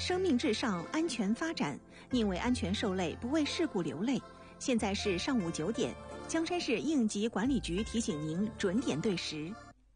生命至上，安全发展，宁为安全受累，不为事故流泪。现在是上午9点，江山市应急管理局提醒您准点对时。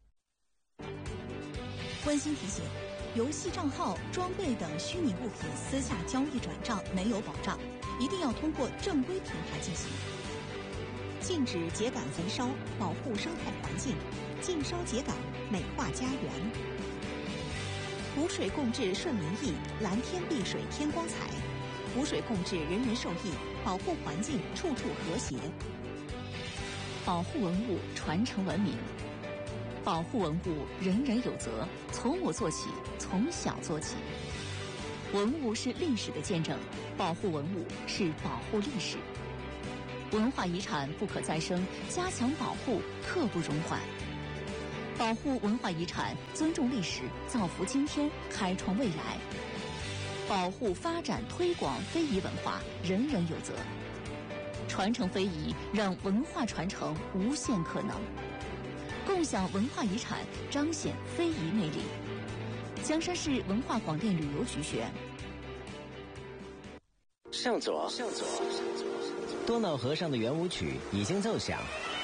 温馨提醒：游戏账号、装备等虚拟物品私下交易转账没有保障，一定要通过正规平台进行。禁止秸秆焚烧，保护生态环境；禁烧秸秆，美化家园。湖水共治顺民意，蓝天碧水天光彩。湖水共治人人受益，保护环境处处和谐。 保护文物，传承文明。保护文物，人人有责，从我做起，从小做起。文物是历史的见证，保护文物是保护历史。文化遗产不可再生，加强保护，刻不容缓。保护文化遗产，尊重历史，造福今天，开创未来。保护、发展、推广非遗文化，人人有责。传承非遗，让文化传承无限可能。共享文化遗产，彰显非遗魅力。江山市文化广电旅游局学。 向左，多瑙河上的圆舞曲已经奏响。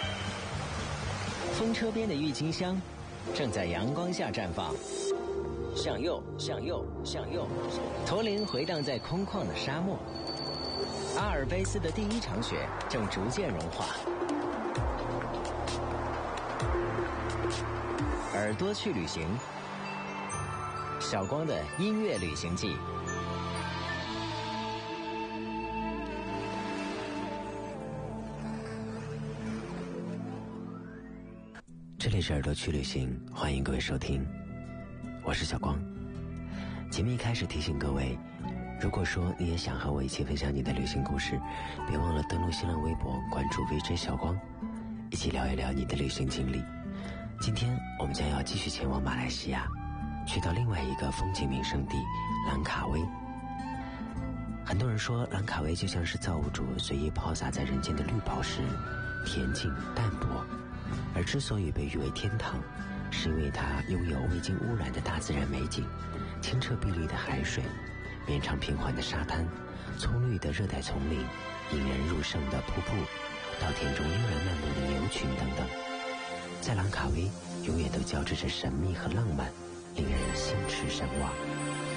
风车边的郁金香正在阳光下绽放，向右，驼铃回荡在空旷的沙漠。阿尔卑斯的第一场雪正逐渐融化。耳朵去旅行，小光的音乐旅行记。这里是耳朵去旅行，欢迎各位收听，我是小光。节目一开始提醒各位，如果说你也想和我一起分享你的旅行故事，别忘了登录新浪微博关注 VJ 小光，一起聊一聊你的旅行经历。今天我们将要继续前往马来西亚，去到另外一个风景名胜地兰卡威。很多人说兰卡威就像是造物主随意抛洒在人间的绿宝石，恬静淡泊。而之所以被誉为天堂，是因为它拥有未经污染的大自然美景，清澈碧绿的海水，绵长平缓的沙滩，葱绿的热带丛林，引人入胜的瀑布，稻田中悠然漫步的牛群等等。在兰卡威永远都交织着神秘和浪漫，令人心驰神往。